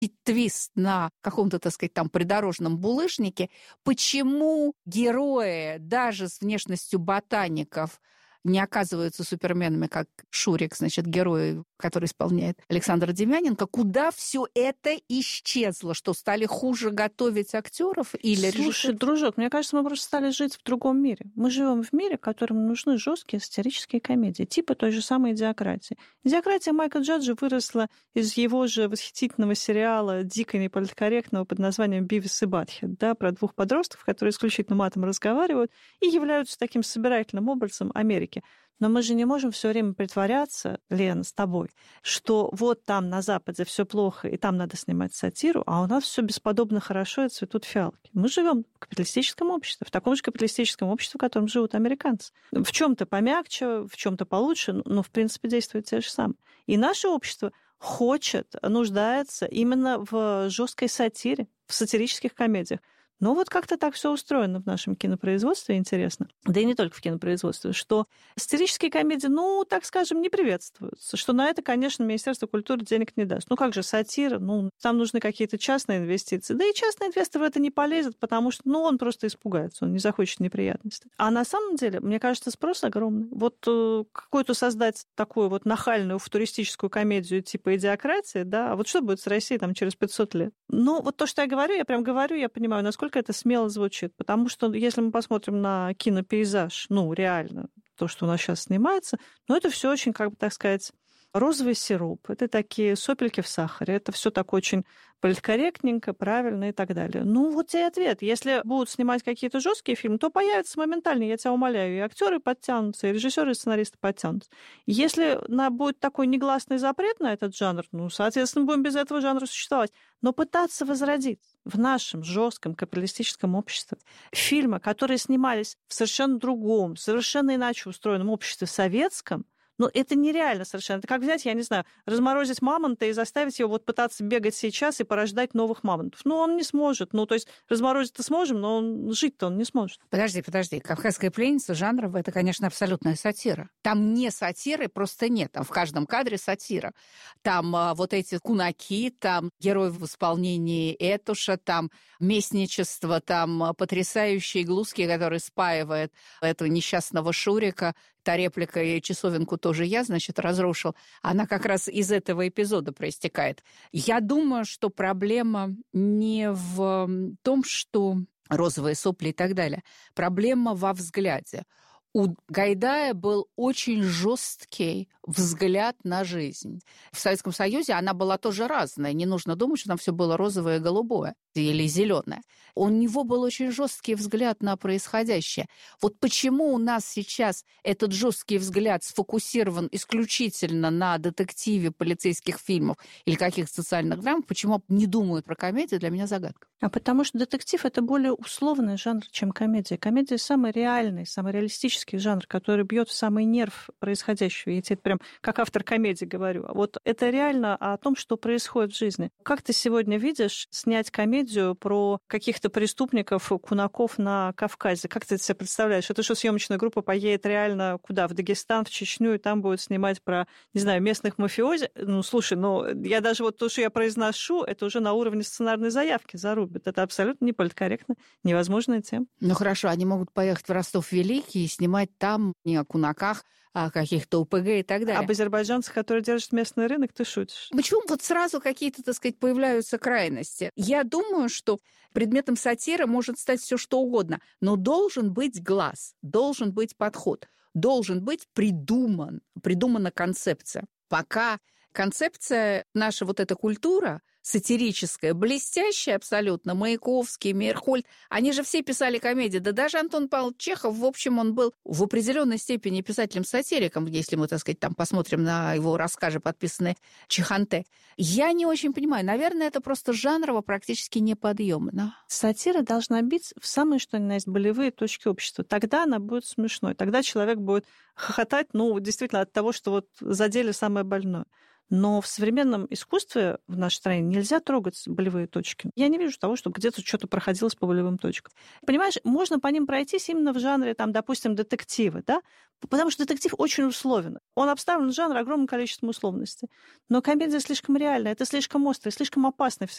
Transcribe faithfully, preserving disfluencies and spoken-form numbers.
и твист на каком-то, так сказать, там придорожном булыжнике, почему герои даже с внешностью ботаников не оказываются суперменами, как Шурик, значит, герой, который исполняет Александр Демяненко, куда все это исчезло? Что, стали хуже готовить актеров или Слушай, режиссеров? дружок, мне кажется, мы просто стали жить в другом мире. Мы живем в мире, в котором нужны жесткие сатирические комедии, типа той же самой «Идиократии». «Идиократия» Майка Джаджа выросла из его же восхитительного сериала, дико неполиткорректного, под названием «Бивис и Батхед», да, про двух подростков, которые исключительно матом разговаривают и являются таким собирательным образом Америки. Но мы же не можем все время притворяться, Лена, с тобой, что вот там на Западе все плохо, и там надо снимать сатиру, а у нас все бесподобно хорошо, и цветут фиалки. Мы живем в капиталистическом обществе, в таком же капиталистическом обществе, в котором живут американцы. В чем-то помягче, в чем-то получше, но в принципе действует те же самые. И наше общество хочет, нуждается именно в жесткой сатире, в сатирических комедиях. Но вот как-то так все устроено в нашем кинопроизводстве, интересно, да и не только в кинопроизводстве, что сатирические комедии, ну, так скажем, не приветствуются, что на это, конечно, Министерство культуры денег не даст. Ну, как же сатира, ну, там нужны какие-то частные инвестиции. Да и частный инвестор в это не полезет, потому что, ну, он просто испугается, он не захочет неприятностей. А на самом деле, мне кажется, спрос огромный. Вот э, какую-то создать такую вот нахальную футуристическую комедию типа «Идиократия», да, а вот что будет с Россией там через пятьсот лет? Ну, вот то, что я говорю, я прям говорю, я понимаю, насколько это смело звучит, потому что если мы посмотрим на кинопейзаж, ну, реально, то, что у нас сейчас снимается, ну, это все очень, как бы, так сказать, розовый сироп, это такие сопельки в сахаре, это все так очень политкорректненько, правильно и так далее. Ну, вот и ответ. Если будут снимать какие-то жесткие фильмы, то появятся моментально, я тебя умоляю, и актеры подтянутся, и режиссеры, и сценаристы подтянутся. Если на будет такой негласный запрет на этот жанр, ну, соответственно, будем без этого жанра существовать. Но пытаться возродить в нашем жестком капиталистическом обществе фильмы, которые снимались в совершенно другом, совершенно иначе устроенном обществе советском, но это нереально совершенно. Это как взять, я не знаю, разморозить мамонта и заставить его вот пытаться бегать сейчас и порождать новых мамонтов. Ну, он не сможет. Ну, то есть разморозить-то сможем, но он, жить-то он не сможет. Подожди, подожди. «Кавказская пленница» жанровая, это, конечно, абсолютная сатира. Там не сатиры просто нет. Там в каждом кадре сатира. Там а, вот эти кунаки, там герой в исполнении Этуша, там местничество, там потрясающие глузки, которые спаивает этого несчастного Шурика. Та реплика и часовенку тоже я, значит, разрушил. Она как раз из этого эпизода проистекает. Я думаю, что проблема не в том, что розовые сопли и так далее. Проблема во взгляде. У Гайдая был очень жесткий взгляд на жизнь. В Советском Союзе она была тоже разная. Не нужно думать, что там все было розовое и голубое или зеленое. У него был очень жесткий взгляд на происходящее. Вот почему у нас сейчас этот жесткий взгляд сфокусирован исключительно на детективе, полицейских фильмов или каких-то социальных драмах, почему не думают про комедию, для меня загадка. А потому что детектив – это более условный жанр, чем комедия. Комедия – самый реальный, самый реалистический жанр, который бьет в самый нерв происходящего. Я тебе прям как автор комедии говорю. Вот это реально о том, что происходит в жизни. Как ты сегодня видишь снять комедию про каких-то преступников, кунаков на Кавказе? Как ты это себе представляешь? Это что, съемочная группа поедет реально куда? В Дагестан, в Чечню, и там будет снимать про, не знаю, местных мафиози? Ну, слушай, ну, я даже вот то, что я произношу, это уже на уровне сценарной заявки зарубит. Это абсолютно не политкорректно, невозможная тема. Ну, хорошо, они могут поехать в Ростов-Великий и снимать там не о кунаках, а о каких-то ОПГ и так далее. Об азербайджанцах, которые держат местный рынок, ты шутишь. Почему вот сразу какие-то, так сказать, появляются крайности? Я думаю, что предметом сатиры может стать все что угодно, но должен быть глаз, должен быть подход, должен быть придуман, придумана концепция. Пока концепция, наша вот эта культура сатирическая, блестящая абсолютно, Маяковский, Мейерхольд, они же все писали комедии, да даже Антон Павлович Чехов, в общем, он был в определенной степени писателем-сатириком, если мы, так сказать, там посмотрим на его рассказы, подписанные Чеханте. Я не очень понимаю, наверное, это просто жанрово практически неподъемно. Сатира должна бить в самые, что ни на есть, болевые точки общества. Тогда она будет смешной, тогда человек будет хохотать, ну, действительно, от того, что вот задели самое больное. Но в современном искусстве в нашей стране Нельзя трогать болевые точки. Я не вижу того, чтобы где-то что-то проходилось по болевым точкам. Понимаешь, можно по ним пройтись именно в жанре, там, допустим, детективы, да? Потому что детектив очень условен. Он обставлен в жанр огромным количеством условностей. Но комедия слишком реальная, это слишком острое, слишком опасно